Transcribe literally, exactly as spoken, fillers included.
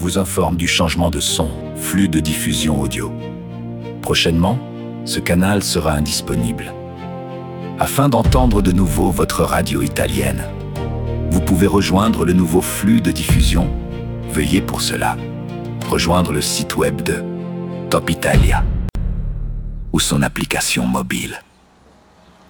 vous informe du changement de son, flux de diffusion audio. Prochainement, ce canal sera indisponible. Afin d'entendre de nouveau votre radio italienne, vous pouvez rejoindre le nouveau flux de diffusion. Veuillez pour cela rejoindre le site web de Top Italia ou son application mobile.